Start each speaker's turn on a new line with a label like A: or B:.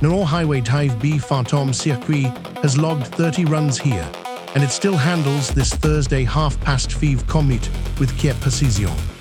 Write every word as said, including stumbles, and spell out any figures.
A: Nord Highway Drive B Fantôme Circuit has logged thirty runs here, and it still handles this Thursday half-past five commute with Care Precision.